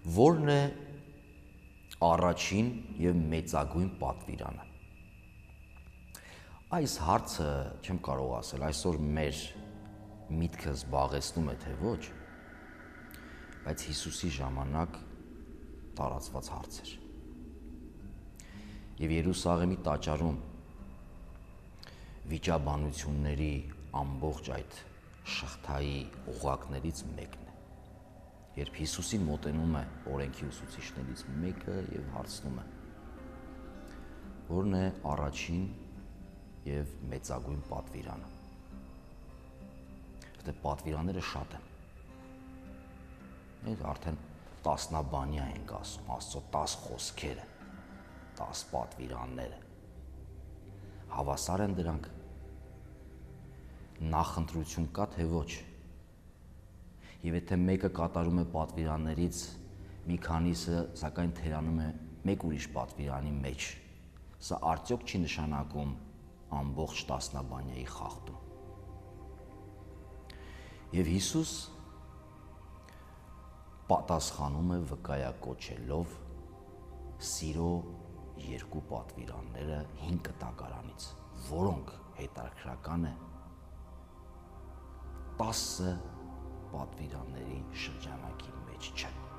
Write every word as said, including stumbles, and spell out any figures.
Որն է առաջին եւ մեծագույն պատվիրանը։ Այս հարցը չեմ կարող ասել, այսօր մեր միտքը զբաղեցնում է թե ոչ, բայց Հիսուսի ժամանակ տարածված հարց էր։ Եվ Երուսաղեմի տաճարում վիճաբանությունների ամբողջ այդ շղթայի օղակներից մեկն է, երբ Հիսուսին մոտենում է օրենքի ուսուցիչներից մեկը եւ հարցնում է, որն է առաջին եւ մեծագույն պատվիրանը։ Որտե պատվիրանները շատ են։ Մենք արդեն տասնաբանյա ենք ասում, Աստծո տաս խոսքերը, տաս պատվիրանները։ Հավասար են դրանք։ Նախընտրություն կա թե ոչ։ Եվ եթե մեկը կատարում է պատվիրաններից, մի քանիսը սակայն թերանում է մեկ ուրիշ պատվիրանի մեջ, սա արդյոք չի նշանակում ամբողջ տասնաբանյայի խախտում։ Եվ Հիսուս պատասխանում է վկայակոչելով սիրո երկու պատվիրանները հին կտակարանից, որոնք հետաքրքրական է տասը պատվիրանների շրջանակի մեջ չեն։